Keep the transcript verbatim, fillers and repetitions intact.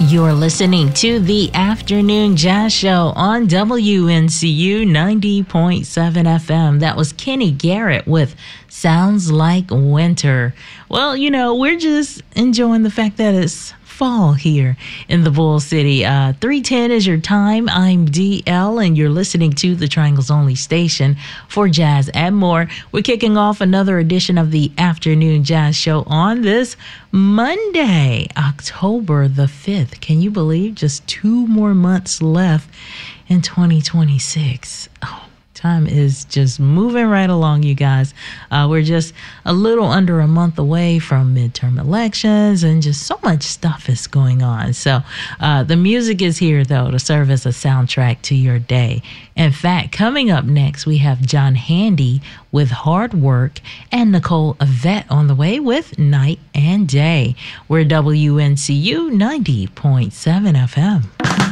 You're listening to the Afternoon Jazz Show on W N C U ninety point seven F M. That was Kenny Garrett with Sounds Like Winter. Well, you know, we're just enjoying the fact that it's fall here in the Bull City. Uh, three ten is your time. I'm D L, and you're listening to the Triangle's only station for jazz and more. We're kicking off another edition of the Afternoon Jazz Show on this Monday, October the fifth. Can you believe just two more months left in twenty twenty-six? Oh, time is just moving right along, you guys. Uh, we're just a little under a month away from midterm elections, and just so much stuff is going on. So uh, the music is here, though, to serve as a soundtrack to your day. In fact, coming up next, we have John Handy with Hard Work and Nicole Yvette on the way with Night and Day. We're W N C U ninety point seven F M.